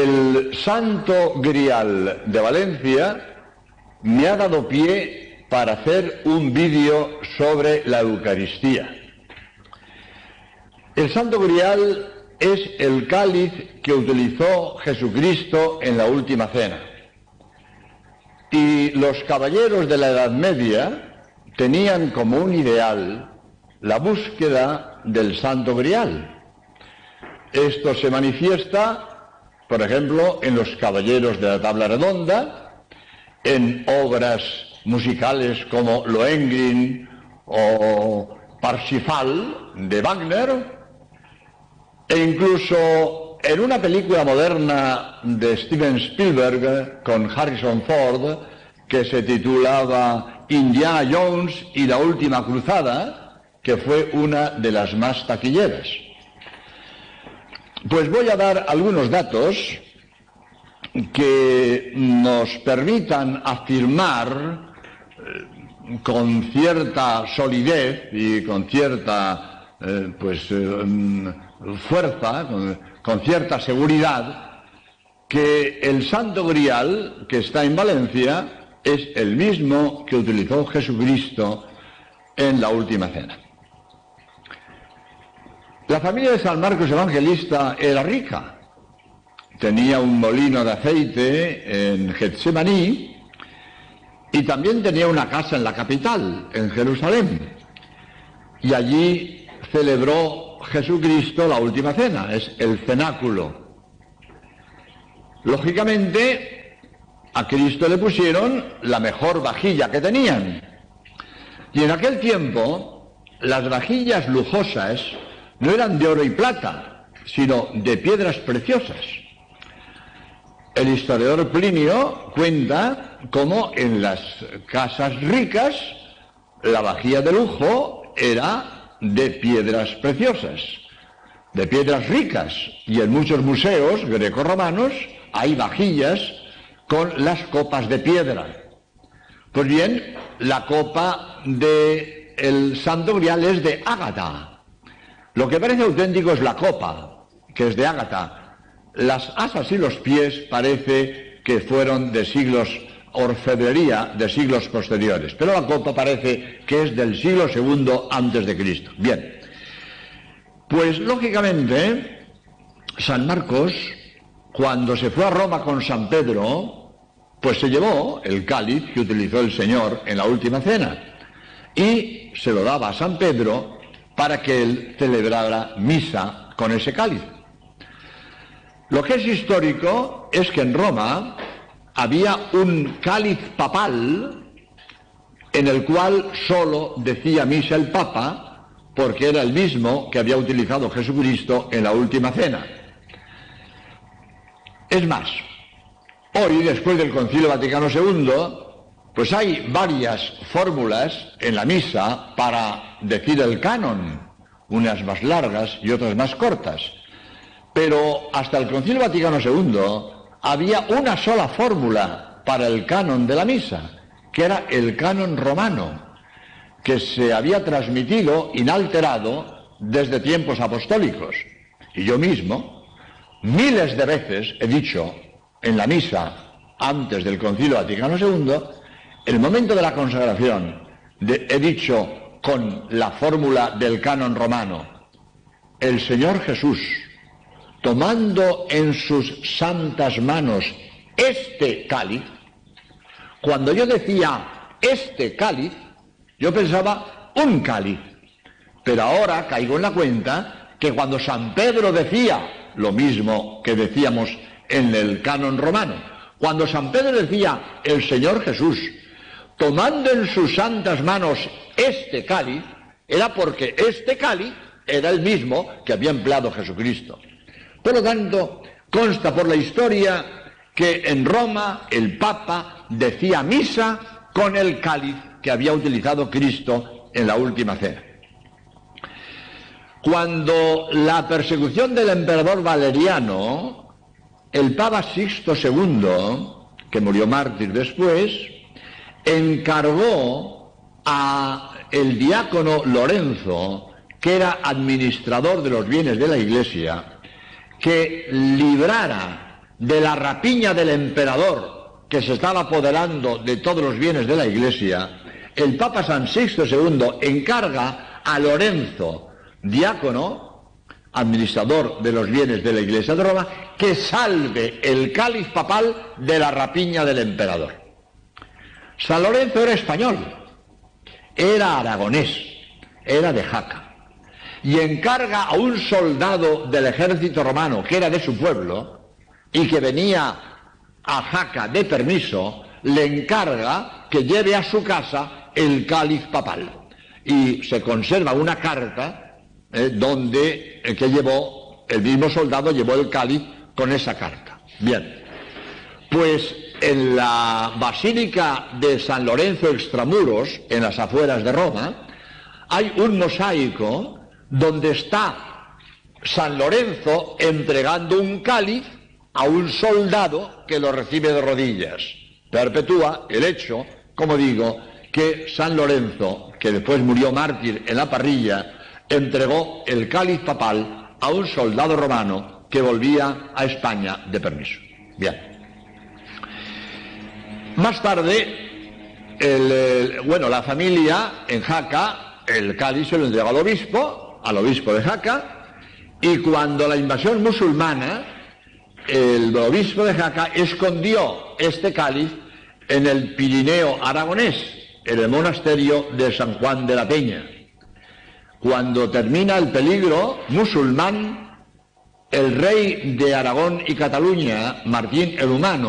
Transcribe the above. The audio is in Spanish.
El Santo Grial de Valencia me ha dado pie para hacer un vídeo sobre la Eucaristía. El Santo Grial es el cáliz que utilizó Jesucristo en la última cena. Y los caballeros de la Edad Media tenían como un ideal la búsqueda del Santo Grial. Esto se manifiesta, por ejemplo, en los Caballeros de la Tabla Redonda, en obras musicales como Lohengrin o Parsifal de Wagner, e incluso en una película moderna de Steven Spielberg con Harrison Ford que se titulaba Indiana Jones y la Última Cruzada, que fue una de las más taquilleras. Pues voy a dar algunos datos que nos permitan afirmar con cierta solidez y con cierta fuerza, con cierta seguridad, que el Santo Grial que está en Valencia es el mismo que utilizó Jesucristo en la última cena. La familia de San Marcos Evangelista era rica. Tenía un molino de aceite en Getsemaní y también tenía una casa en la capital, en Jerusalén. Y allí celebró Jesucristo la última cena, es el cenáculo. Lógicamente, a Cristo le pusieron la mejor vajilla que tenían. Y en aquel tiempo, las vajillas lujosas no eran de oro y plata, sino de piedras preciosas. El historiador Plinio cuenta cómo en las casas ricas la vajilla de lujo era de piedras preciosas, de piedras ricas, y en muchos museos grecorromanos hay vajillas con las copas de piedra. Pues bien, la copa del Santo Grial es de ágata. Lo que parece auténtico es la copa, que es de ágata. Las asas y los pies parece que fueron de siglos, orfebrería de siglos posteriores, pero la copa parece que es del siglo II antes de Cristo. Bien, pues lógicamente San Marcos, cuando se fue a Roma con San Pedro, pues se llevó el cáliz que utilizó el Señor en la última cena y se lo daba a San Pedro para que él celebrara misa con ese cáliz. Lo que es histórico es que en Roma había un cáliz papal en el cual solo decía misa el Papa, porque era el mismo que había utilizado Jesucristo en la última cena. Es más, hoy, después del Concilio Vaticano II, pues hay varias fórmulas en la misa para decir el canon, unas más largas y otras más cortas. Pero hasta el Concilio Vaticano II había una sola fórmula para el canon de la misa, que era el canon romano, que se había transmitido inalterado desde tiempos apostólicos. Y yo mismo, miles de veces he dicho en la misa antes del Concilio Vaticano II, el momento de la consagración, he dicho con la fórmula del canon romano, el Señor Jesús, tomando en sus santas manos este cáliz, cuando yo decía este cáliz, yo pensaba un cáliz, pero ahora caigo en la cuenta que cuando San Pedro decía lo mismo que decíamos en el canon romano, cuando San Pedro decía el Señor Jesús, tomando en sus santas manos este cáliz, era porque este cáliz era el mismo que había empleado Jesucristo. Por lo tanto, consta por la historia que en Roma el Papa decía misa con el cáliz que había utilizado Cristo en la última cena. Cuando la persecución del emperador Valeriano, el Papa Sixto II, que murió mártir después, encargó a el diácono Lorenzo, que era administrador de los bienes de la Iglesia, que librara de la rapiña del emperador que se estaba apoderando de todos los bienes de la Iglesia, el Papa San Sixto II encarga a Lorenzo, diácono, administrador de los bienes de la Iglesia de Roma, que salve el cáliz papal de la rapiña del emperador. San Lorenzo era español, era aragonés, era de Jaca, y encarga a un soldado del ejército romano que era de su pueblo y que venía a Jaca de permiso, le encarga que lleve a su casa el cáliz papal. Y se conserva una carta que llevó, el mismo soldado llevó el cáliz con esa carta. Bien, pues en la Basílica de San Lorenzo Extramuros, en las afueras de Roma, hay un mosaico donde está San Lorenzo entregando un cáliz a un soldado que lo recibe de rodillas. Perpetúa el hecho, como digo, que San Lorenzo, que después murió mártir en la parrilla, entregó el cáliz papal a un soldado romano que volvía a España de permiso. Bien. Más tarde, la familia en Jaca, el cáliz se lo entregó al obispo de Jaca, y cuando la invasión musulmana, el obispo de Jaca escondió este cáliz en el Pirineo aragonés, en el monasterio de San Juan de la Peña. Cuando termina el peligro musulmán, el rey de Aragón y Cataluña, Martín el Humano,